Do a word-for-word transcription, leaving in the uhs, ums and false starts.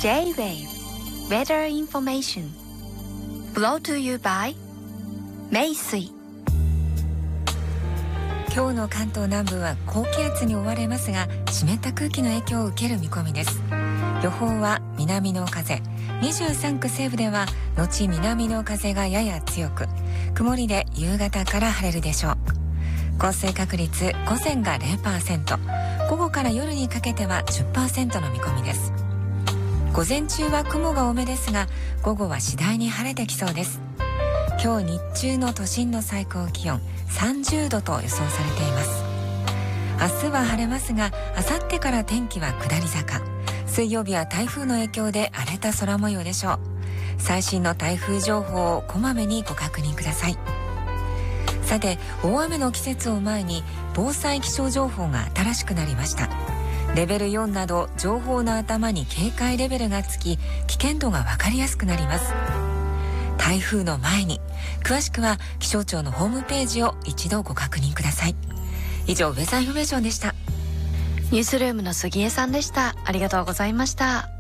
J-Wave Weather Information Brought to you by メイスイ。 今日の関東南部は高気圧に覆われますが、湿った空気の影響を受ける見込みです。予報は南の風、にじゅうさんく西部では後南の風がやや強く、曇りで夕方から晴れるでしょう。降水確率午前が ゼロパーセント、午後から夜にかけては じゅっパーセント の見込みです。午前中は雲が多めですが、午後は次第に晴れてきそうです。今日日中の都心の最高気温さんじゅうどと予想されています。明日は晴れますが、明後日から天気は下り坂。水曜日は台風の影響で荒れた空模様でしょう。最新の台風情報をこまめにご確認ください。さて、大雨の季節を前に防災気象情報が新しくなりました。レベルよんなど情報の頭に警戒レベルがつき、危険度がわかりやすくなります。台風の前に、詳しくは気象庁のホームページを一度ご確認ください。以上、ウェザーインフォメーションでした。 ニュースルームの杉江さんでした。ありがとうございました。